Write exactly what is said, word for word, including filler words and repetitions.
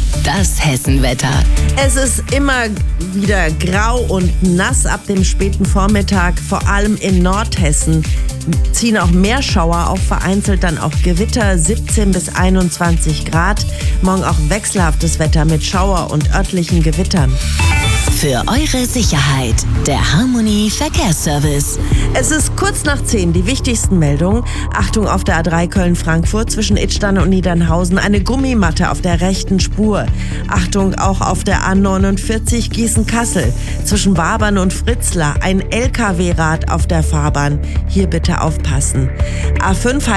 Harmonie, das Hessenwetter. Es ist immer wieder grau und nass ab dem späten Vormittag, vor allem in Nordhessen. Ziehen auch Meerschauer auf, vereinzelt dann auch Gewitter, siebzehn bis einundzwanzig Grad. Morgen auch wechselhaftes Wetter mit Schauer und örtlichen Gewittern. Für eure Sicherheit, der Harmonie Verkehrsservice. Es ist kurz nach zehn, die wichtigsten Meldungen. Achtung auf der A drei Köln-Frankfurt zwischen Idstein und Niedernhausen, eine Gummimatte auf der rechten Spur. Achtung auch auf der A neunundvierzig Gießen-Kassel zwischen Wabern und Fritzlar, ein L K W-Rad auf der Fahrbahn. Hier bitte aufpassen. A fünf